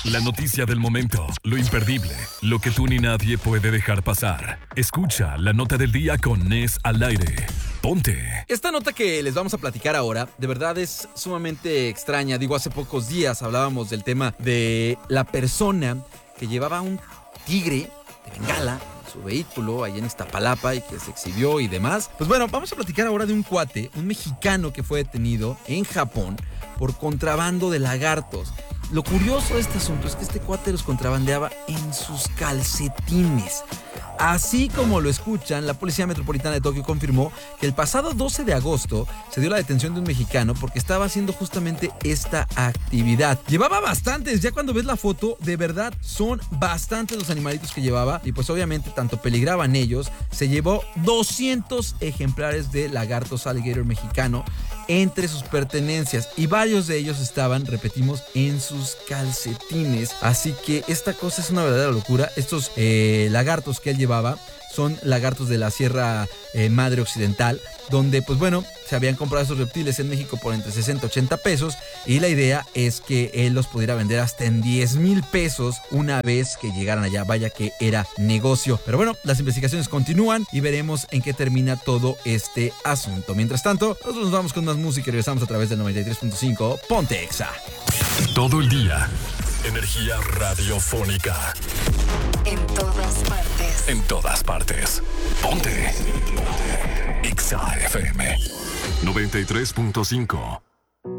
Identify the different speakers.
Speaker 1: La noticia del momento, lo imperdible, lo que tú ni nadie puede dejar pasar. Escucha la nota del día con Nes al aire. Ponte.
Speaker 2: Esta nota que les vamos a platicar ahora, de verdad es sumamente extraña. Digo, hace pocos días hablábamos del tema de la persona que llevaba un tigre de Bengala en su vehículo ahí en Iztapalapa y que se exhibió y demás. Pues bueno, vamos a platicar ahora de un cuate, un mexicano que fue detenido en Japón por contrabando de lagartos. Lo curioso de este asunto es que este cuate los contrabandeaba en sus calcetines. Así como lo escuchan, la Policía Metropolitana de Tokio confirmó que el pasado 12 de agosto se dio la detención de un mexicano porque estaba haciendo justamente esta actividad. Llevaba bastantes, ya cuando ves la foto, de verdad son bastantes los animalitos que llevaba y pues obviamente tanto peligraban ellos. Se llevó 200 ejemplares de lagartos alligator mexicano entre sus pertenencias y varios de ellos estaban, repetimos, en sus calcetines. Así que esta cosa es una verdadera locura. Estos lagartos que él llevaba son lagartos de la Sierra Madre Occidental, donde pues bueno, se habían comprado esos reptiles en México por entre 60 y 80 pesos y la idea es que él los pudiera vender hasta en 10,000 pesos una vez que llegaran allá. Vaya que era negocio. Pero bueno, las investigaciones continúan y veremos en qué termina todo este asunto. Mientras tanto, nosotros nos vamos con más música y regresamos a través del 93.5 Ponte Exa.
Speaker 1: Todo el día, energía radiofónica.
Speaker 3: En todas partes.
Speaker 1: En todas partes. Ponte. Exa FM 93.5.